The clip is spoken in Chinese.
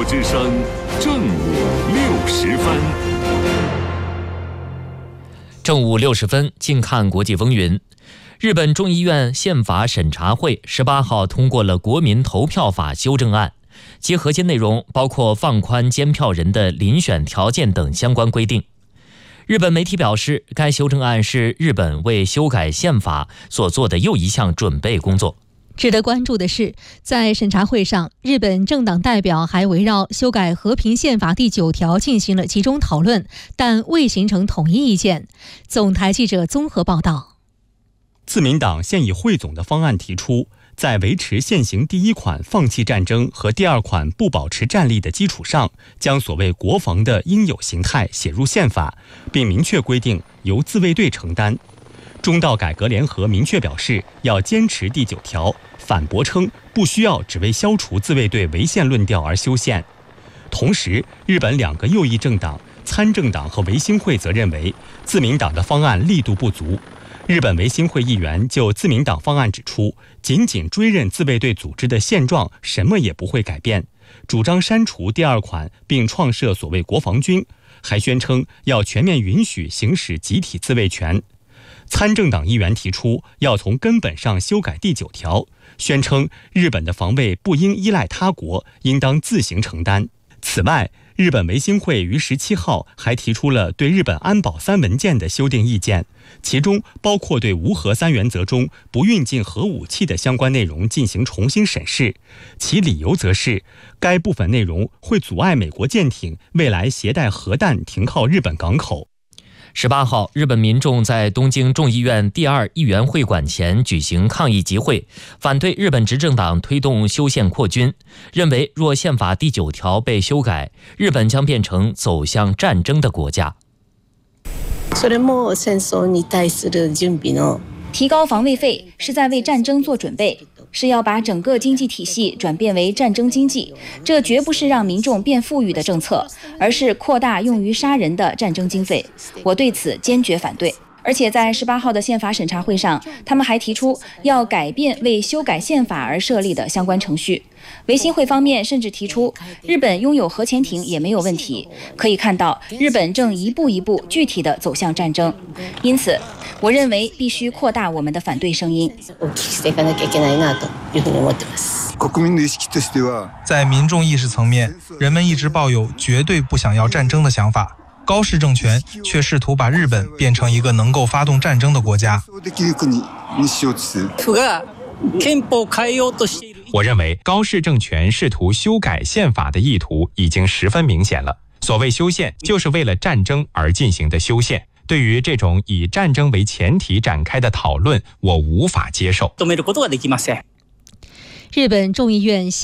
之声正午60分。 正午60分，近看国际风云。日本众议院宪法审查会18号通过了国民投票法修正案，其核心内容包括放宽监票人的遴选条件等相关规定。日本媒体表示，该修正案是日本为修改宪法所做的又一项准备工作。 值得关注的是，在审查会上，日本政党代表还围绕修改和平宪法第9条进行了集中讨论，但未形成统一意见。总台记者综合报道。 自民党现以汇总的方案提出，在维持现行第1款放弃战争和第2款不保持战力的基础上，将所谓国防的应有形态写入宪法，并明确规定由自卫队承担。中道改革联合明确表示要坚持第9条，反驳称不需要只为消除自卫队违宪论调而修宪。同时，日本2个右翼政党参政党和维新会则认为自民党的方案力度不足。日本维新会议员就自民党方案指出，仅仅追认自卫队组织的现状，什么也不会改变，主张删除第2款并创设所谓国防军，还宣称要全面允许行使集体自卫权。参政党议员提出要从根本上修改第9条，宣称日本的防卫不应依赖他国，应当自行承担。此外，日本维新会于17号还提出了对日本安保3文件的修订意见，其中包括对无核3原则中不运进核武器的相关内容进行重新审视，其理由则是该部分内容会阻碍美国舰艇未来携带核弹停靠日本港口。 18号，日本民众在东京众议院第2议员会馆前举行抗议集会，反对日本执政党推动修宪扩军，认为若宪法第9条被修改，日本将变成走向战争的国家。 提高防卫费是在为战争做准备，是要把整个经济体系转变为战争经济，这绝不是让民众变富裕的政策，而是扩大用于杀人的战争经费。我对此坚决反对。而且在18号的宪法审查会上，他们还提出要改变为修改宪法而设立的相关程序。维新会方面甚至提出，日本拥有核潜艇也没有问题。可以看到，日本正一步一步具体地走向战争。因此，我认为必须扩大我们的反对声音。 在民众意识层面，人们一直抱有绝对不想要战争的想法。高市政权却试图把日本变成一个能够发动战争的国家。 我认为高市政权试图修改宪法的意图已经十分明显了。所谓修宪，就是为了战争而进行的修宪。对于这种以战争为前提展开的讨论，我无法接受。 日本众议院